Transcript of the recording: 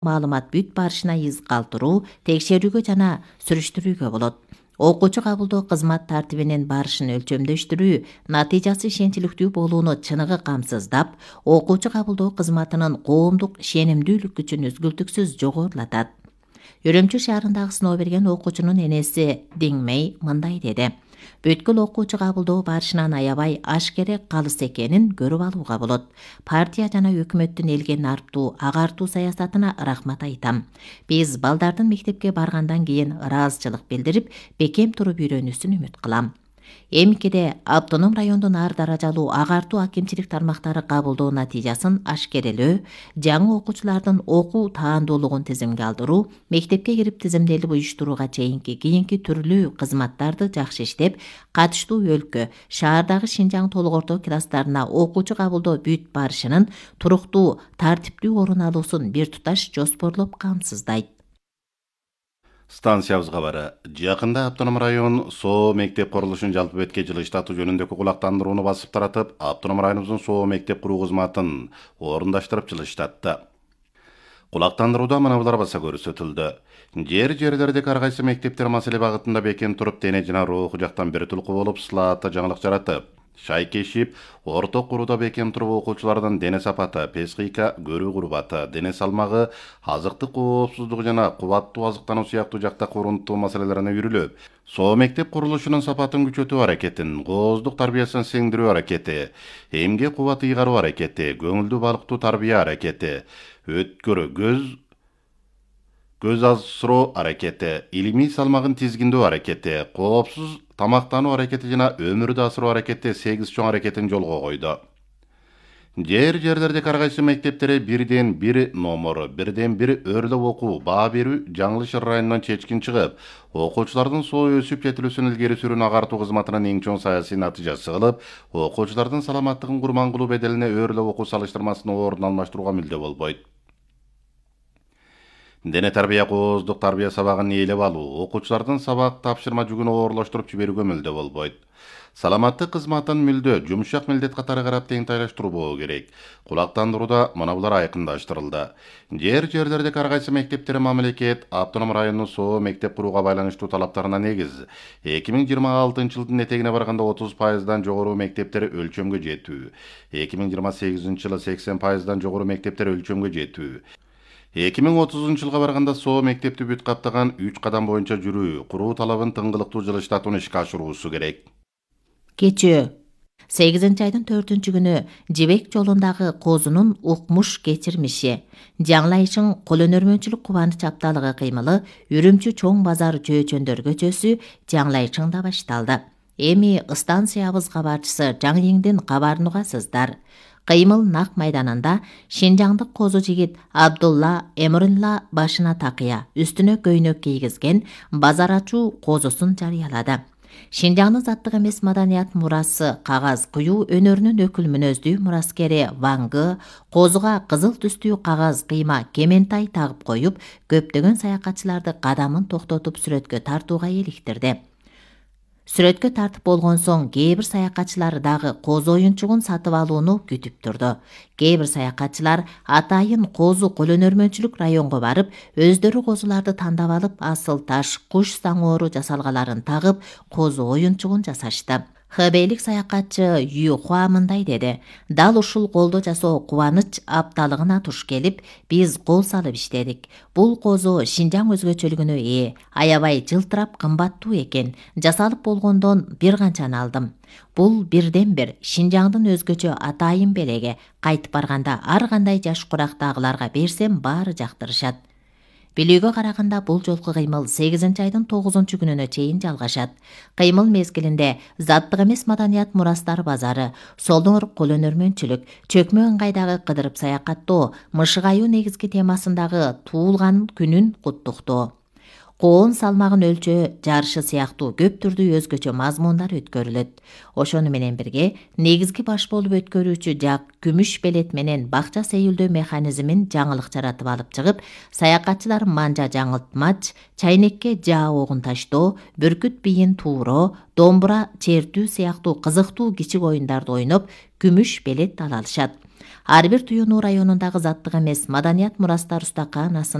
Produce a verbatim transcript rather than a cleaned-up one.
маалымат бүт барышына из калтыруу, текшерүүгө жана сүрүштүрүүгө болот. Окуучу кабылдоо кызмат тартибинин барышын өлчөмдөштүрүү, натыйжасы ишенчиликтүү болууну чыныгы камсыздап, окуучу кабылдоо кызматынын коомдук ишенимдүүлүк күчүн үзгүлтүксүз жогорулатат. Үрүмчү шаарындагы сыноо берген окуучунун энеси Диңмей мындай деди. Бүткүл окуучу кабылдоо барышынан аябай ашкере калыс экенин көрүп алууга болот. Партия жана өкмөттүн элге нарптуу, агартуу саясатына рахмат айтам. Биз балдардын мектепке баргандан кийин ыраазычылык билдирип, бекем туруп үйрөнүүсүн үмүт кылам. Эмкиде автоном райондун ар даражалуу агартуу акимчилик тармактары кабылдоо натыйжасын ашкерелөө, жаңы окуучулардын окуу таандуулугун тизимге алдыруу, мектепке кирип тизимделип уюштурууга чейинки кийинки түрлүү кызматтарды жакшы иштеп, катыштуу өлкө, шаардагы Шинжаң толук орто класстарына окуучу кабылдоо бүт барышынын туруктуу, тартиптүү орун алуусун бир туташ жоспорлоп камсыздайт. Станциябыз кабары. Жакында автоном район соо мектеп курулушун жалпы бетке жылыштатуу жөнүндөгү кулактандырууну басып таратып, автоном районубуздун соо мектеп куруу кызматын орундаштырып жылыштатты. Кулактандырууда мына баса көрсөтүлдү. Жер жерлердеги ар кайсы мектептер маселе багытында бекем туруп, дене жана руху жактан бир тулку болуп, сылаатта жаңылык жаратып, шайкешип, орто курууда бекем туруп окуучулардын дене сапаты, психика, көрүү курбаты, дене салмагы, азыктык коопсуздугу жана кубаттуу азыктануу сыяктуу жактак урунттуу маселелерине үйрүлүп, соо мектеп курулушунун сапатын күчөтүү аракетин, кооздук тарбиясын сиңдирүү аракети, эмгек кубаты ыйгаруу аракети, көңүлдүү балыктуу тарбия аракети, өткөрү көз көз азсыроо аракети, илимий салмагын тизгиндөө аракети, коопсуз тамактануу аракети жана өмүрдү асыруу аракети сегиз чоң аракетин жолго койду. Жер жерлердеги ар кайсы мектептери бирден бир номер, бирден бир өрлөп окуу, баа берүү, жаңылыш районунан чечкин чыгып, окуучулардын соо өсүп жетилүүсүн илгери сүрүүнү агартуу кызматынын эң чоң саясий натыйжасы кылып, окуучулардын саламаттыгын курман кылуу беделине өрлөп окуу салыштырмасынын ордун алмаштырууга мүлдө болбойт. Дене тарбия кооздук тарбия сабагын ээлеп алуу, окуучулардын сабак тапшырма жүгүн оорлоштуруп жиберүүгө мүлдө болбойт. Саламаттык кызматын мүлдө жумшак милдет катары карап теңтайлаштыруу болуу керек. Кулактандырууда мына булар айкындаштырылды. Жер жерлердеги ар кайсы мектептер мамлекет автоном районунун соо мектеп курууга байланыштуу талаптарына негиз эки миң жыйырма алтынчы жылдын этегине барганда отуз пайыздан жогору мектептер өлчөмгө жетүү, эки миң жыйырма сегизинчи жылы сексен пайыздан жогору мектептер өлчөмгө жетүү, эки миң отузунчу жылга барганда соо мектепти бүт каптаган үч кадам боюнча жүрүү, куруу талабын тыңгылыктуу жылыштатууну ишке ашыруусу керек. Кечөө сегизинчи айдын төртүнчү күнү Жибек жолундагы козунун укмуш кечирмиши, жаңылайышың кол өнөрмөнчүлүк кубаныч апталыгы кыймылы Үрүмчү чоң базар жөөчөндөр көчөсү жаңылайышыңда башталды. Эми станциябыз кабарчысы Жаңыйыңдын кабарын угасыздар. Кыймыл нак майданында Шинжаңдык козу жигит Абдулла Эмрулла башына такыя, үстүнө көйнөк кийгизген базар ачуу козусун жарыялады. Шинжаңдын заттык эмес маданият мурасы кагаз куюу өнөрүнүн өкүл мүнөздүү мураскери Вангы козуга кызыл түстүү кагаз кыйма кементай тагып коюп, көптөгөн саякатчыларды кадамын токтотуп сүрөткө тартууга иликтирди. Сүрөткө тартып болгон соң кээ бир саякатчылар дагы козу оюнчугун сатып алууну күтүп турду. Кээ бир саякатчылар атайын козу кол өнөрмөнчүлүк районго барып, өздөрү козуларды тандап алып, асыл таш, куш саңоору жасалгаларын тагып, козу оюнчугун жасашты. Хэбейлик саякатчы Юхуа мындай деди. Дал ушул колдо жасоо кубаныч апталыгына туш келип, биз кол салып иштедик. Бул козу Шинжаң өзгөчөлүгүнө ээ, аябай жылтырап кымбаттуу экен. Жасалып болгондон бир канчаны алдым. Бул бирден бир Шинжаңдын өзгөчө атайын белеги. Кайтып барганда ар кандай жаш курактагыларга берсем баары жактырышат. Билүүгө караганда бул жолку кыймыл сегизинчи айдын тогузунчу күнүнө чейин жалгашат. Кыймыл мезгилинде заттык эмес маданият мурастар базары, солдоңор кол өнөрмөнчүлүк, чөкмө ыңгайдагы кыдырып саякаттоо, мышыгаюу негизги темасындагы туулган күнүн куттуктоо, коон салмагын өлчөө жарышы сыяктуу көп түрдүү өзгөчө мазмундар өткөрүлөт. Ошону менен бирге негизги баш болуп өткөрүүчү жак күмүш белет менен бакча сейилдөө механизмин жаңылык жаратып алып чыгып, саякатчылар манжа жаңылтмач, чайнекке жаа огун таштоо, бүркүт бийин тууроо, домбура чертүү сыяктуу кызыктуу кичик оюндарды ойноп, күмүш белет ала алышат. ар бир туюнуу районундагы заттык эмес маданият мурастар устаканасын